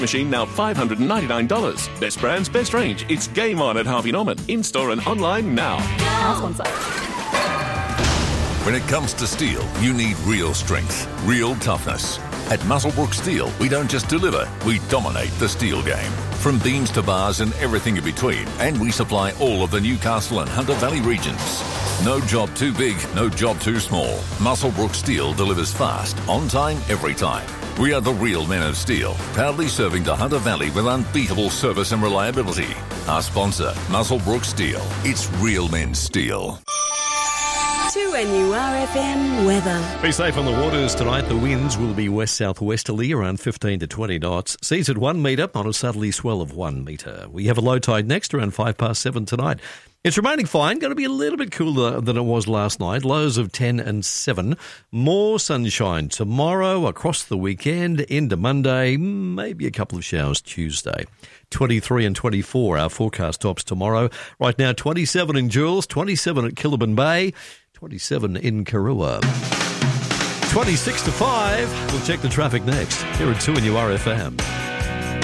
machine now $599. Best brands, best range. It's game on at Harvey Norman. In-store and online now. When it comes to steel, you need real strength, real toughness. At Muswellbrook Steel, we don't just deliver, we dominate the steel game. From beams to bars and everything in between, and we supply all of the Newcastle and Hunter Valley regions. No job too big, no job too small. Muswellbrook Steel delivers fast, on time, every time. We are the real men of steel, proudly serving the Hunter Valley with unbeatable service and reliability. Our sponsor, Muswellbrook Steel. It's real men's steel. 2NURFM weather. Be safe on the waters tonight. The winds will be west-southwesterly around 15 to 20 knots. Seas at 1 metre on a southerly swell of 1 metre. We have a low tide next around 7:05 tonight. It's remaining fine. Going to be a little bit cooler than it was last night. Lows of 10 and 7. More sunshine tomorrow, across the weekend, into Monday. Maybe a couple of showers Tuesday. 23 and 24, our forecast tops tomorrow. Right now, 27 in Jules, 27 at Killaban Bay, 27 in Karua. 26 to 5. We'll check the traffic next here at 2NURFM.